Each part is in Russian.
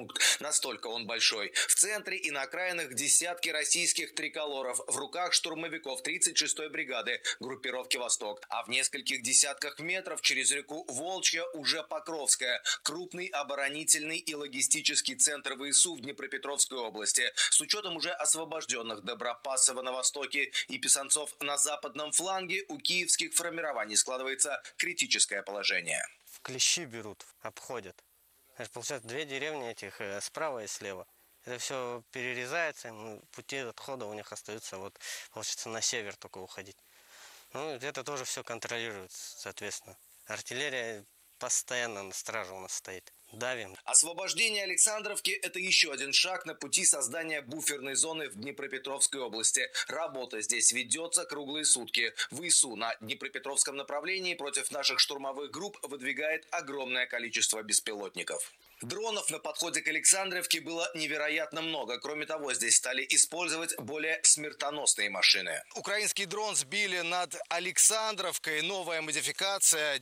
пункт. Настолько он большой. В центре и на окраинах десятки российских триколоров. В руках штурмовиков 36-й бригады группировки «Восток». А в нескольких десятках метров через реку Волчья уже Покровская. Крупный оборонительный и логистический центр ВСУ в Днепропетровской области. С учетом уже освобожденных Добропасова на востоке и Писанцов на западном фланге у киевских формирований складывается критическое положение. В клещи берут, обходят. Получается, две деревни этих справа и слева. Это все перерезается, пути отхода у них остаются, вот, получается, на север только уходить. Ну, это тоже все контролируется, соответственно. Артиллерия постоянно на страже у нас стоит. Давим. Освобождение Александровки – это еще один шаг на пути создания буферной зоны в Днепропетровской области. Работа здесь ведется круглые сутки. ВСУ на Днепропетровском направлении против наших штурмовых групп выдвигает огромное количество беспилотников. Дронов на подходе к Александровке было невероятно много. Кроме того, здесь стали использовать более смертоносные машины. Украинский дрон сбили над Александровкой. Новая модификация,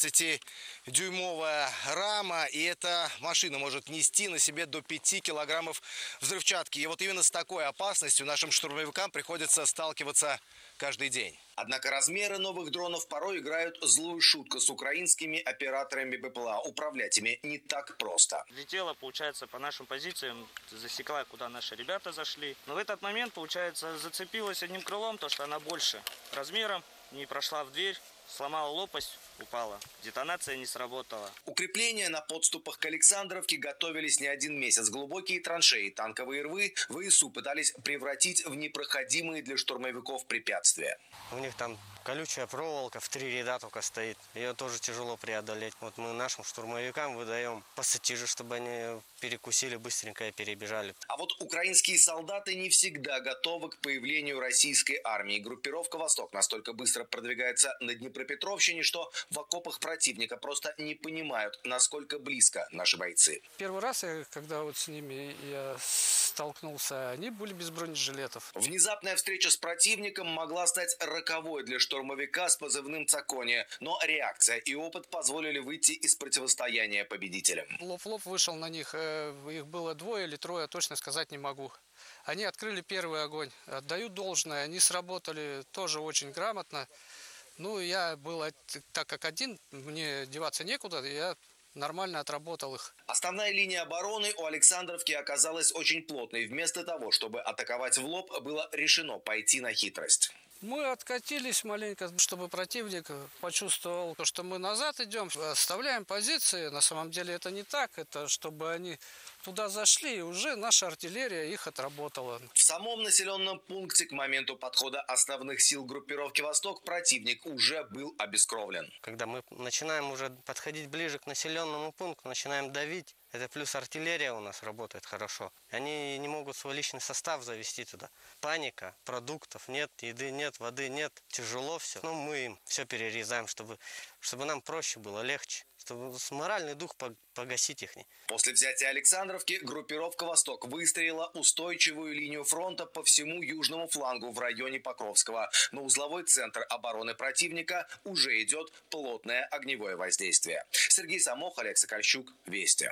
19-дюймовая рама. И эта машина может нести на себе до 5 килограммов взрывчатки. И вот именно с такой опасностью нашим штурмовикам приходится сталкиваться каждый день. Однако размеры новых дронов порой играют злую шутку с украинскими операторами БПЛА. Управлять ими не так просто. Летела, получается, по нашим позициям, засекла, куда наши ребята зашли. Но в этот момент, получается, зацепилась одним крылом, то что она больше размером, не прошла в дверь, сломала лопасть, упала. Детонация не сработала. Укрепления на подступах к Александровке готовились не один месяц. Глубокие траншеи, танковые рвы ВСУ пытались превратить в непроходимые для штурмовиков препятствия. У них там колючая проволока в 3 ряда только стоит. Ее тоже тяжело преодолеть. Вот мы нашим штурмовикам выдаем пассатижи, чтобы они перекусили быстренько и перебежали. А вот украинские солдаты не всегда готовы к появлению российской армии. Группировка «Восток» настолько быстро продвигается на Днепропетровщине, что в окопах противника просто не понимают, насколько близко наши бойцы. Первый раз, когда вот с ними я столкнулся, они были без бронежилетов. Внезапная встреча с противником могла стать роковой для штурмовика с позывным «Цокония». Но реакция и опыт позволили выйти из противостояния победителям. Лоб в лоб вышел на них. Их было 2 или 3, точно сказать не могу. Они открыли первый огонь. Отдаю должное, они сработали тоже очень грамотно. Ну, я был, так как один, мне деваться некуда, я нормально отработал их. Основная линия обороны у Александровки оказалась очень плотной. Вместо того, чтобы атаковать в лоб, было решено пойти на хитрость. Мы откатились маленько, чтобы противник почувствовал, что мы назад идем, оставляем позиции. На самом деле это не так, это чтобы они туда зашли, и уже наша артиллерия их отработала. В самом населенном пункте к моменту подхода основных сил группировки «Восток» противник уже был обескровлен. Когда мы начинаем уже подходить ближе к населенному пункту, начинаем давить, это плюс артиллерия у нас работает хорошо. Они не могут свой личный состав завести туда. Паника, продуктов нет, еды нет, воды нет, тяжело все. Но мы им все перерезаем, чтобы нам проще было, легче. Чтобы моральный дух погасить их. После взятия Александровки группировка «Восток» выстроила устойчивую линию фронта по всему южному флангу в районе Покровского. На узловой центр обороны противника уже идет плотное огневое воздействие. Сергей Самох, Олег Сокольчук, Вести.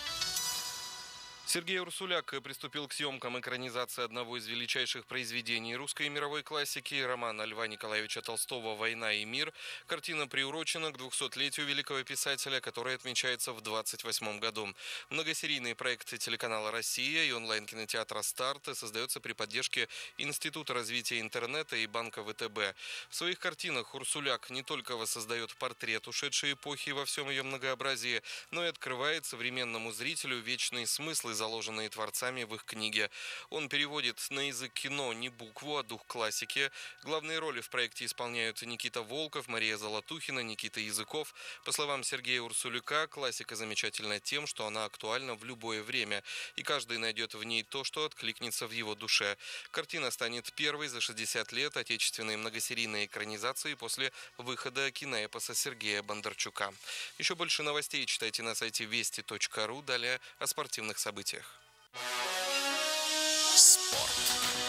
Сергей Урсуляк приступил к съемкам экранизации одного из величайших произведений русской и мировой классики, романа Льва Николаевича Толстого «Война и мир». Картина приурочена к 200-летию великого писателя, который отмечается в 2028 году. Многосерийный проект телеканала «Россия» и онлайн-кинотеатра «Старт» создается при поддержке Института развития интернета и банка ВТБ. В своих картинах Урсуляк не только воссоздает портрет ушедшей эпохи во всем ее многообразии, но и открывает современному зрителю вечные смыслы, заложенные творцами в их книге. Он переводит на язык кино не букву, а дух классики. Главные роли в проекте исполняют Никита Волков, Мария Золотухина, Никита Языков. По словам Сергея Урсуляка, классика замечательна тем, что она актуальна в любое время, и каждый найдет в ней то, что откликнется в его душе. Картина станет первой за 60 лет отечественной многосерийной экранизации после выхода киноэпоса Сергея Бондарчука. Еще больше новостей читайте на сайте вести.ру. Далее о спортивных событиях. Спорт.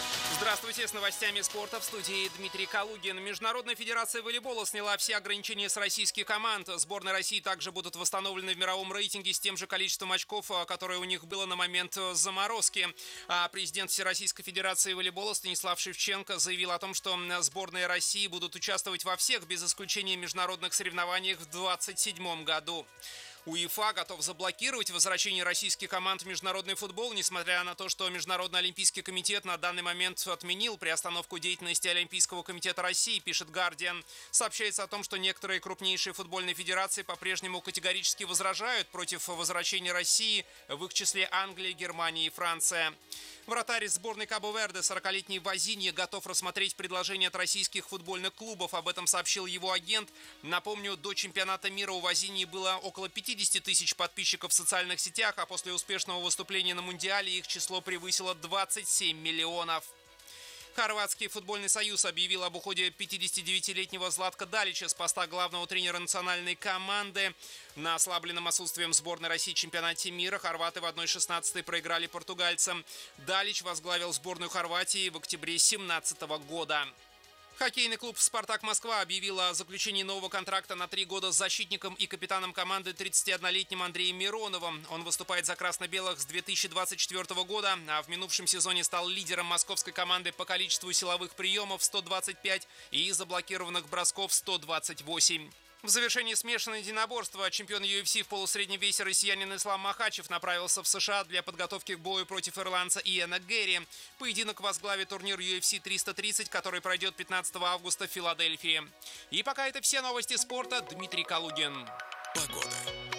Здравствуйте, с новостями спорта в студии Дмитрий Калугин. Международная федерация волейбола сняла все ограничения с российских команд. Сборные России также будут восстановлены в мировом рейтинге с тем же количеством очков, которое у них было на момент заморозки. А президент Всероссийской федерации волейбола Станислав Шевченко заявил о том, что сборные России будут участвовать во всех, без исключения международных соревнованиях в 2027 году. УЕФА готов заблокировать возвращение российских команд в международный футбол, несмотря на то, что Международный олимпийский комитет на данный момент отменил приостановку деятельности Олимпийского комитета России, пишет «Гардиан». Сообщается о том, что некоторые крупнейшие футбольные федерации по-прежнему категорически возражают против возвращения России, в их числе Англия, Германия и Франция. Вратарь сборной Кабо-Верде, 40-летний Вазинья, готов рассмотреть предложение от российских футбольных клубов. Об этом сообщил его агент. Напомню, до чемпионата мира у Вазиньи было около 50 тысяч подписчиков в социальных сетях, а после успешного выступления на Мундиале их число превысило 27 миллионов. Хорватский футбольный союз объявил об уходе 59-летнего Златка Далича с поста главного тренера национальной команды. На ослабленном отсутствием сборной России в чемпионате мира хорваты в 1/16 проиграли португальцам. Далич возглавил сборную Хорватии в октябре 2017 года. Хоккейный клуб «Спартак Москва» объявил о заключении нового контракта на 3 года с защитником и капитаном команды 31-летним Андреем Мироновым. Он выступает за красно-белых с 2024 года, а в минувшем сезоне стал лидером московской команды по количеству силовых приемов 125 и заблокированных бросков 128. В завершении смешанного единоборства чемпион UFC в полусреднем весе россиянин Ислам Махачев направился в США для подготовки к бою против ирландца Иэна Гэри. Поединок возглавит турнир UFC 330, который пройдет 15 августа в Филадельфии. И пока это все новости спорта. Дмитрий Калугин. Погода.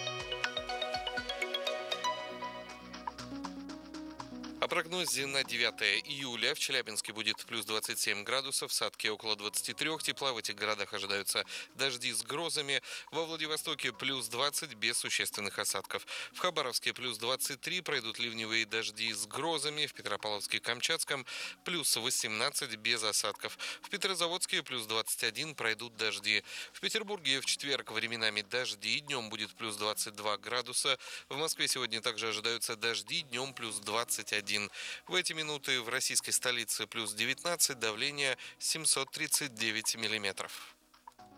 О прогнозе на 9 июля в Челябинске будет плюс 27 градусов, в Сатке около 23, тепла в этих городах ожидаются дожди с грозами, во Владивостоке плюс 20 без существенных осадков, в Хабаровске плюс 23 пройдут ливневые дожди с грозами, в Петропавловске и Камчатском плюс 18 без осадков, в Петрозаводске плюс 21 пройдут дожди, в Петербурге в четверг временами дожди, днем будет плюс 22 градуса, в Москве сегодня также ожидаются дожди, днем плюс 21. В эти минуты в российской столице плюс 19, давление 739 миллиметров.